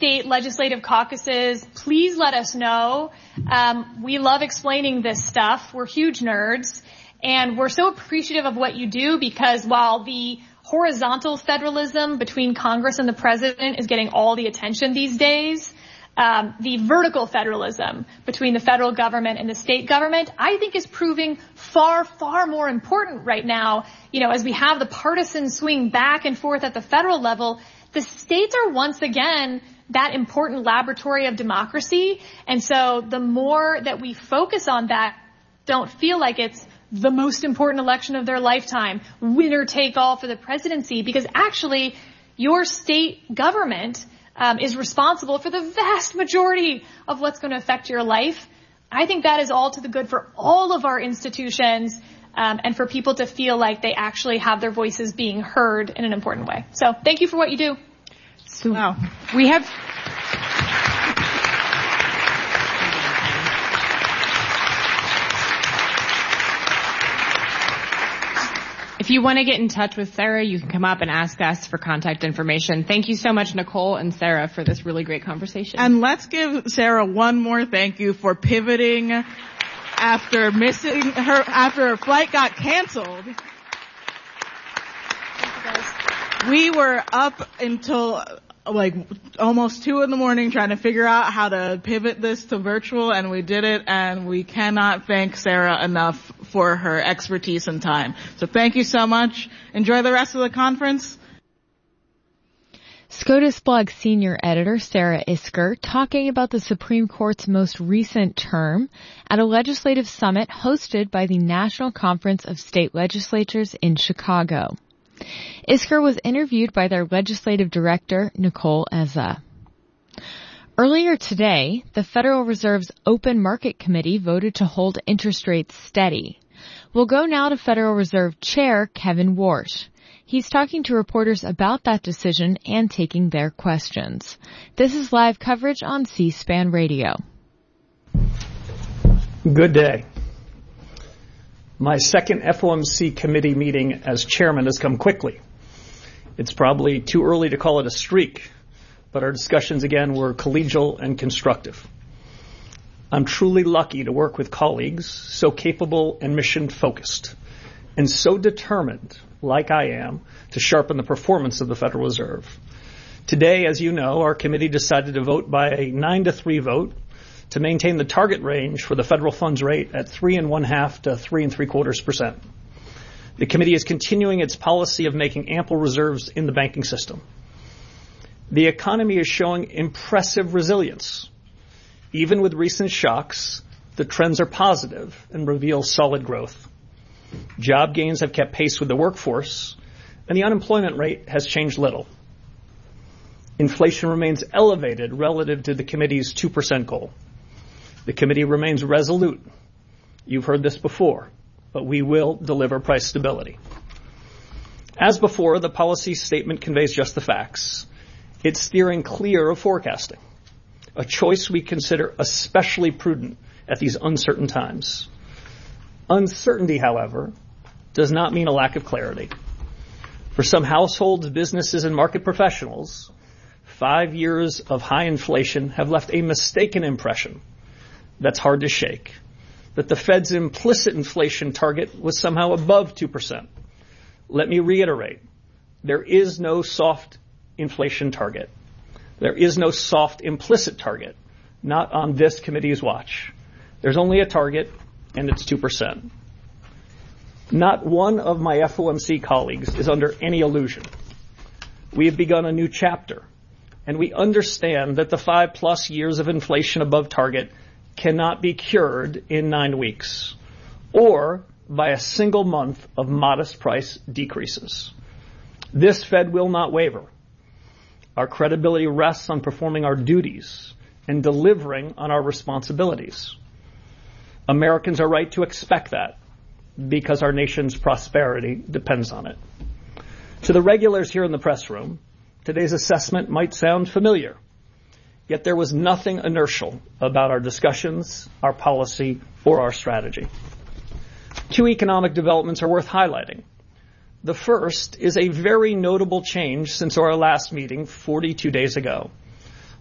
state legislative caucuses, please let us know. We love explaining this stuff. We're huge nerds, and we're so appreciative of what you do, because while the horizontal federalism between Congress and the president is getting all the attention these days, the vertical federalism between the federal government and the state government, I think, is proving far, far more important right now. As we have the partisan swing back and forth at the federal level, the states are once again that important laboratory of democracy. And so the more that we focus on that, don't feel like it's the most important election of their lifetime, winner take all for the presidency, because actually your state government is responsible for the vast majority of what's going to affect your life. I think that is all to the good for all of our institutions, and for people to feel like they actually have their voices being heard in an important way. So thank you for what you do. So wow. We have... If you want to get in touch with Sarah, you can come up and ask us for contact information. Thank you so much, Nicole and Sarah, for this really great conversation. And let's give Sarah one more thank you for pivoting after her flight got canceled. We were up until almost 2 a.m. trying to figure out how to pivot this to virtual, and we did it, and we cannot thank Sarah enough for her expertise and time. So thank you so much. Enjoy the rest of the conference. SCOTUS blog senior editor Sarah Isgur talking about the Supreme Court's most recent term at a legislative summit hosted by the National Conference of State Legislatures in Chicago. Isgur was interviewed by their legislative director, Nicole Eza. Earlier today, the Federal Reserve's Open Market Committee voted to hold interest rates steady. We'll go now to Federal Reserve Chair Kevin Warsh. He's talking to reporters about that decision and taking their questions. This is live coverage on C-SPAN Radio. Good day. My second FOMC committee meeting as chairman has come quickly. It's probably too early to call it a streak, but our discussions again were collegial and constructive. I'm truly lucky to work with colleagues so capable and mission-focused, and so determined, like I am, to sharpen the performance of the Federal Reserve. Today, as you know, our committee decided to vote by a 9-3 vote to maintain the target range for the federal funds rate at 3.5% to 3.75%. The committee is continuing its policy of making ample reserves in the banking system. The economy is showing impressive resilience. Even with recent shocks, the trends are positive and reveal solid growth. Job gains have kept pace with the workforce, and the unemployment rate has changed little. Inflation remains elevated relative to the committee's 2% goal. The committee remains resolute. You've heard this before, but we will deliver price stability. As before, the policy statement conveys just the facts. It's steering clear of forecasting, a choice we consider especially prudent at these uncertain times. Uncertainty, however, does not mean a lack of clarity. For some households, businesses, and market professionals, 5 years of high inflation have left a mistaken impression that's hard to shake, that the Fed's implicit inflation target was somehow above 2%. Let me reiterate, there is no soft inflation target. There is no soft implicit target, not on this committee's watch. There's only a target, and it's 2%. Not one of my FOMC colleagues is under any illusion. We have begun a new chapter, and we understand that the 5+ years of inflation above target cannot be cured in 9 weeks or by a single month of modest price decreases. This Fed will not waver. Our credibility rests on performing our duties and delivering on our responsibilities. Americans are right to expect that because our nation's prosperity depends on it. To the regulars here in the press room, today's assessment might sound familiar. Yet there was nothing inertial about our discussions, our policy, or our strategy. 2 economic developments are worth highlighting. The first is a very notable change since our last meeting 42 days ago.